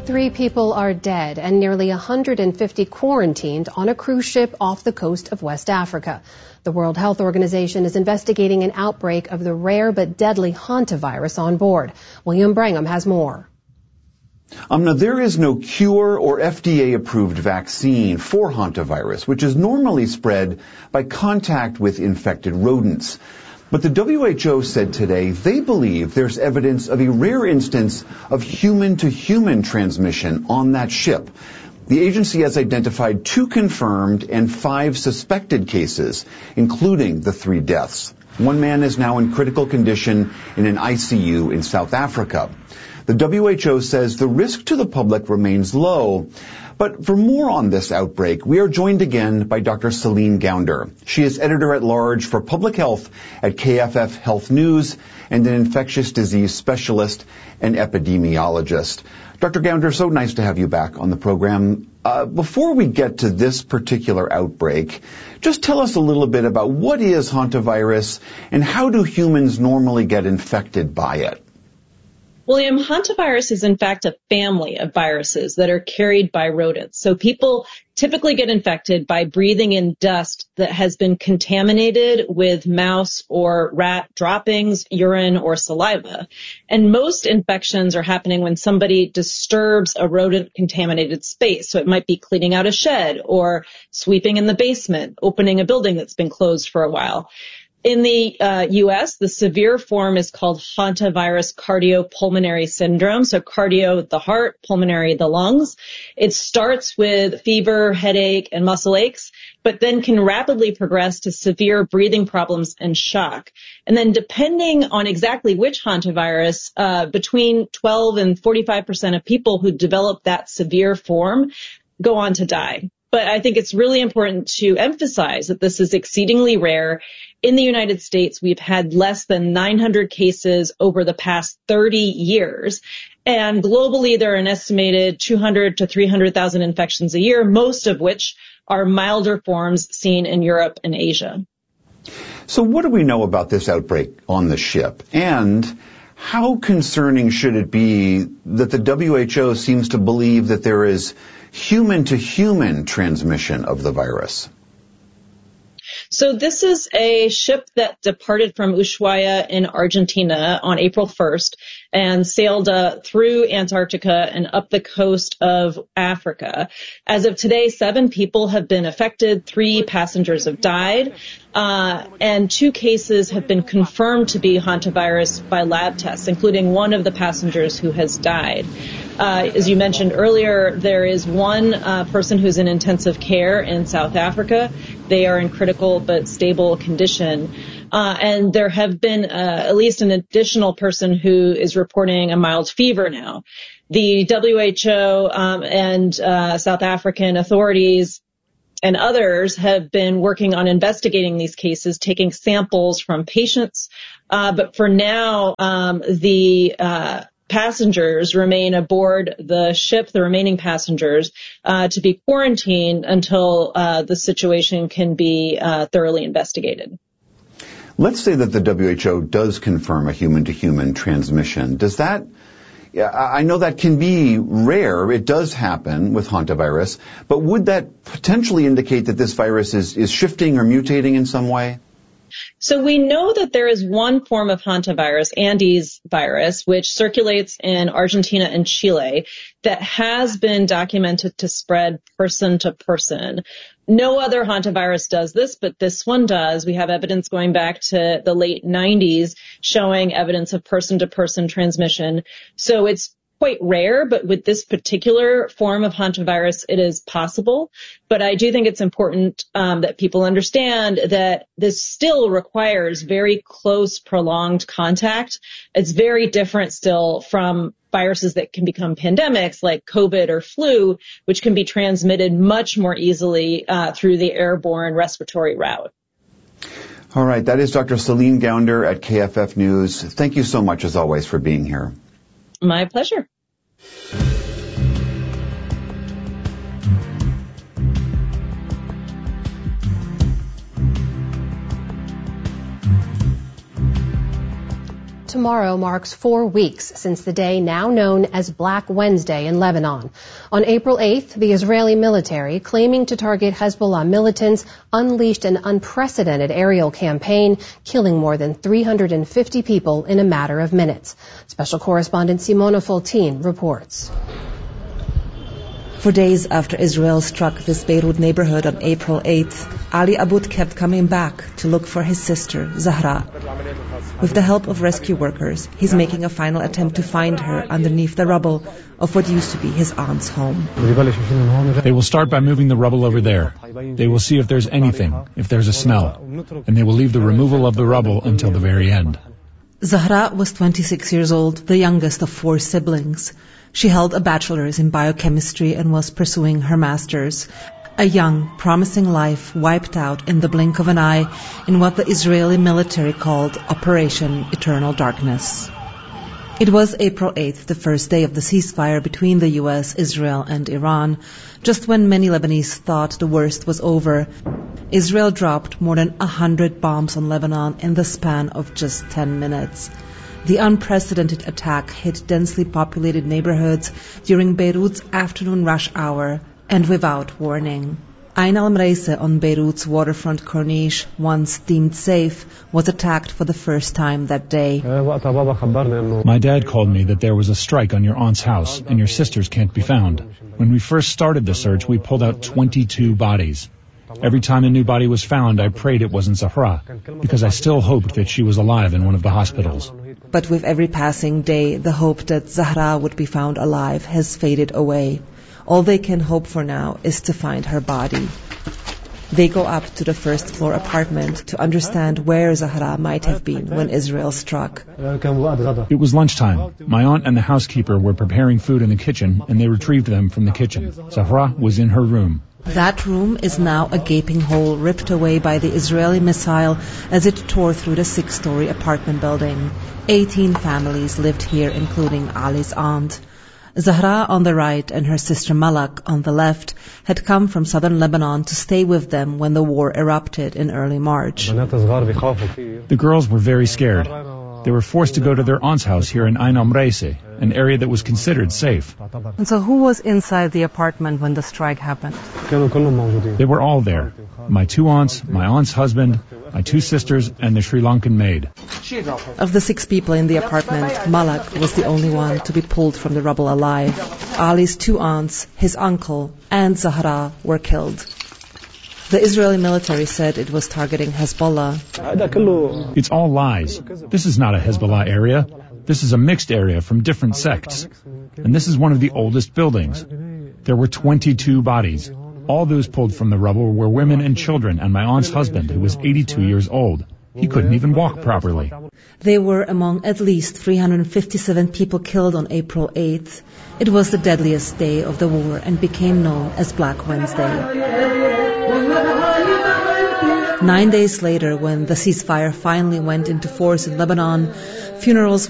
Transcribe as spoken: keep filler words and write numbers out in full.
Three people are dead and nearly one hundred fifty quarantined on a cruise ship off the coast of West Africa. The World Health Organization is investigating an outbreak of the rare but deadly hantavirus on board. William Brangham has more. Um, now, there is no cure or F D A-approved vaccine for hantavirus, which is normally spread by contact with infected rodents. But the W H O said today they believe there's evidence of a rare instance of human-to-human transmission on that ship. The agency has identified two confirmed and five suspected cases, including the three deaths. One man is now in critical condition in an I C U in South Africa. The W H O says the risk to the public remains low. But for more on this outbreak, we are joined again by Doctor Celine Gounder. She is editor-at-large for public health at K F F Health News and an infectious disease specialist and epidemiologist. Doctor Gounder, so nice to have you back on the program. Uh, before we get to this particular outbreak, just tell us a little bit about what is hantavirus and how do humans normally get infected by it? William, hantavirus is in fact a family of viruses that are carried by rodents. So people typically get infected by breathing in dust that has been contaminated with mouse or rat droppings, urine, or saliva. And most infections are happening when somebody disturbs a rodent-contaminated space. So it might be cleaning out a shed or sweeping in the basement, opening a building that's been closed for a while. In the uh, U S, the severe form is called hantavirus cardiopulmonary syndrome. So cardio, the heart, pulmonary, the lungs. It starts with fever, headache, and muscle aches, but then can rapidly progress to severe breathing problems and shock. And then depending on exactly which hantavirus, uh, between twelve and forty-five percent of people who develop that severe form go on to die. But I think it's really important to emphasize that this is exceedingly rare. In the United States, we've had less than nine hundred cases over the past thirty years. And globally, there are an estimated two hundred to three hundred thousand infections a year, most of which are milder forms seen in Europe and Asia. So what do we know about this outbreak on the ship? And how concerning should it be that the W H O seems to believe that there is human-to-human transmission of the virus? So this is a ship that departed from Ushuaia in Argentina on April first and sailed uh, through Antarctica and up the coast of Africa. As of today, seven people have been affected, three passengers have died, uh, and two cases have been confirmed to be hantavirus by lab tests, including one of the passengers who has died. Uh, as you mentioned earlier, there is one uh, person who's in intensive care in South Africa. They are in critical but stable condition. Uh, and there have been uh, at least an additional person who is reporting a mild fever now. The W H O um, and uh, South African authorities and others have been working on investigating these cases, taking samples from patients. Uh, but for now, um, the uh passengers remain aboard the ship, the remaining passengers, uh, to be quarantined until uh, the situation can be uh, thoroughly investigated. Let's say that the W H O does confirm a human-to-human transmission. Does that, I know that can be rare, it does happen with hantavirus, but would that potentially indicate that this virus is, is shifting or mutating in some way? So we know that there is one form of hantavirus, Andes virus, which circulates in Argentina and Chile that has been documented to spread person to person. No other hantavirus does this, but this one does. We have evidence going back to the late nineties showing evidence of person to person transmission. So it's quite rare, but with this particular form of hantavirus, it is possible. But I do think it's important um, that people understand that this still requires very close, prolonged contact. It's very different still from viruses that can become pandemics like COVID or flu, which can be transmitted much more easily uh, through the airborne respiratory route. All right. That is Doctor Celine Gounder at K F F News. Thank you so much, as always, for being here. My pleasure. tomorrow marks four weeks since the day now known as Black Wednesday in Lebanon. On April eighth, the Israeli military, claiming to target Hezbollah militants, unleashed an unprecedented aerial campaign, killing more than three hundred fifty people in a matter of minutes. Special correspondent Simona Foltin reports. For days after Israel struck this Beirut neighborhood on April eighth, Ali Abud kept coming back to look for his sister, Zahra. With the help of rescue workers, he's making a final attempt to find her underneath the rubble of what used to be his aunt's home. They will start by moving the rubble over there. They will see if there's anything, if there's a smell, and they will leave the removal of the rubble until the very end. Zahra was twenty-six years old, the youngest of four siblings. She held a bachelor's in biochemistry and was pursuing her master's. A young, promising life wiped out in the blink of an eye in what the Israeli military called Operation Eternal Darkness. It was April eighth, the first day of the ceasefire between the U S, Israel, and Iran, just when many Lebanese thought the worst was over. Israel dropped more than a hundred bombs on Lebanon in the span of just ten minutes. The unprecedented attack hit densely populated neighborhoods during Beirut's afternoon rush hour and without warning. Ain al-Mreise on Beirut's waterfront corniche, once deemed safe, was attacked for the first time that day. My dad called me that there was a strike on your aunt's house and your sisters can't be found. When we first started the search, we pulled out twenty-two bodies. Every time a new body was found, I prayed it wasn't Zahra, because I still hoped that she was alive in one of the hospitals. But with every passing day, the hope that Zahra would be found alive has faded away. All they can hope for now is to find her body. They go up to the first floor apartment to understand where Zahra might have been when Israel struck. It was lunchtime. My aunt and the housekeeper were preparing food in the kitchen, and they retrieved them from the kitchen. Zahra was in her room. That room is now a gaping hole ripped away by the Israeli missile as it tore through the six-story apartment building. Eighteen families lived here, including Ali's aunt. Zahra on the right and her sister Malak on the left had come from southern Lebanon to stay with them when the war erupted in early March. The girls were very scared. They were forced to go to their aunt's house here in Ain al-Mreise, an area that was considered safe. And so who was inside the apartment when the strike happened? They were all there. My two aunts, my aunt's husband, my two sisters, and the Sri Lankan maid. Of the six people in the apartment, Malak was the only one to be pulled from the rubble alive. Ali's two aunts, his uncle, and Zahra were killed. The Israeli military said it was targeting Hezbollah. It's all lies. This is not a Hezbollah area. This is a mixed area from different sects. And this is one of the oldest buildings. There were twenty-two bodies. All those pulled from the rubble were women and children and my aunt's husband, who was eighty-two years old. He couldn't even walk properly. They were among at least three hundred fifty-seven people killed on April eighth. It was the deadliest day of the war and became known as Black Wednesday. Nine days later, when the ceasefire finally went into force in Lebanon, funerals